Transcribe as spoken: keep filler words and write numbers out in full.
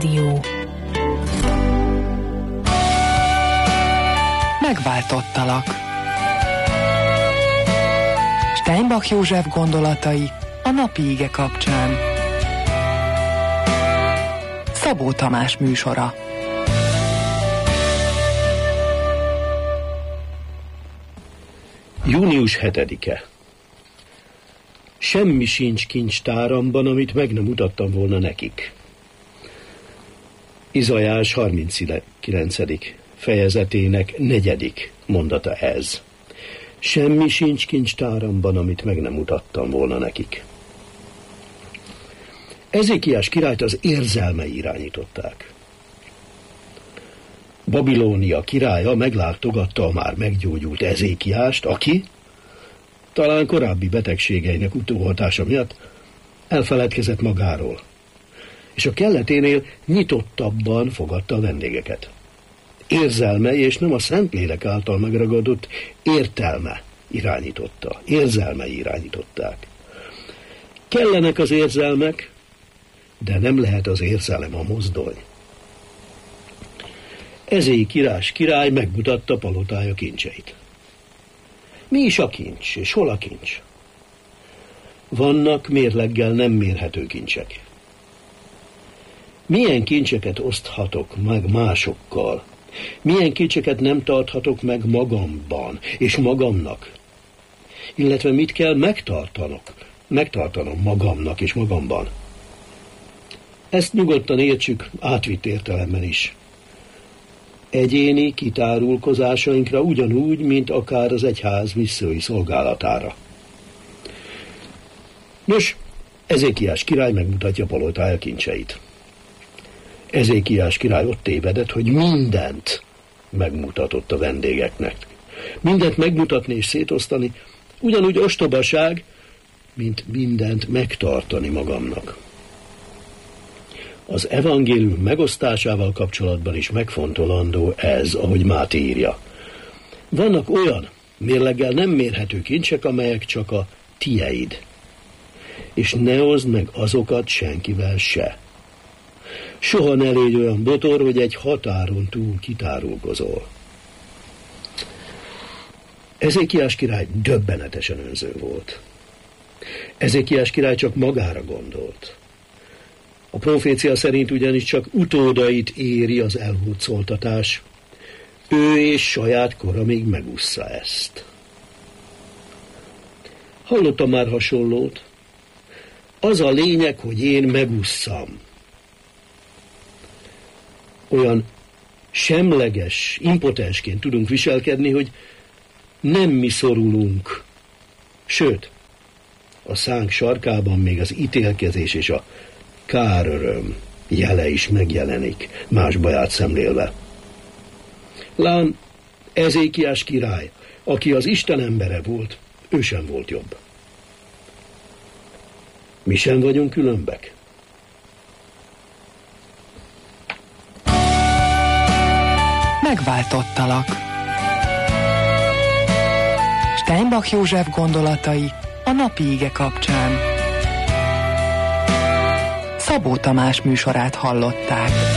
Rádió. Megváltottalak. Steinbach József gondolatai a napi ige kapcsán. Szabó Tamás műsora. június hetedike. Semmi sincs kincstáramban, amit meg nem mutattam volna nekik. Izajás harminckilencedik fejezetének negyedik mondata ez. Semmi sincs kincstáramban, amit meg nem mutattam volna nekik. Ezékiás királyt az érzelmei irányították. Babilónia királya meglátogatta a már meggyógyult Ezékiást, aki talán korábbi betegségeinek utóhatása miatt elfeledkezett magáról, és a kelleténél nyitottabban fogadta a vendégeket. Érzelmei és nem a Szentlélek által megragadott értelme irányította, érzelmei irányították. Kellenek az érzelmek, de nem lehet az érzelem a mozdony. Ezékiás király megmutatta palotája kincseit. Mi is a kincs, és hol a kincs? Vannak mérleggel nem mérhető kincsek. Milyen kincseket oszthatok meg másokkal? Milyen kincseket nem tarthatok meg magamban, és magamnak? Illetve mit kell megtartanok, megtartanom magamnak és magamban? Ezt nyugodtan értsük átvitt értelemben is. Egyéni kitárulkozásainkra ugyanúgy, mint akár az egyház misszói szolgálatára. Nos, Ezékiás király megmutatja palotája kincseit. Ezékiás király ott tévedett, hogy mindent megmutatott a vendégeknek. Mindent megmutatni és szétosztani ugyanúgy ostobaság, mint mindent megtartani magamnak. Az evangélium megosztásával kapcsolatban is megfontolandó ez, ahogy Máté írja. Vannak olyan mérleggel nem mérhető kincsek, amelyek csak a tieid, és ne oszd meg azokat senkivel se. Soha ne légy olyan botor, hogy egy határon túl kitárulkozol. Ezékiás király döbbenetesen önző volt. Ezékiás király csak magára gondolt. A profécia szerint ugyanis csak utódait éri az elhurcoltatás. Ő és saját kora még megússza ezt. Hallottam már hasonlót. Az a lényeg, hogy én megússzam. Olyan semleges, impotensként tudunk viselkedni, hogy nem mi szorulunk. Sőt, a szánk sarkában még az ítélkezés és a káröröm jele is megjelenik, más baját szemlélve. Lám, Ezékiás király, aki az Isten embere volt, ő sem volt jobb. Mi sem vagyunk különbek. Megváltottalak. Steinbach József gondolatai a napi ige kapcsán. Szabó Tamás műsorát hallották.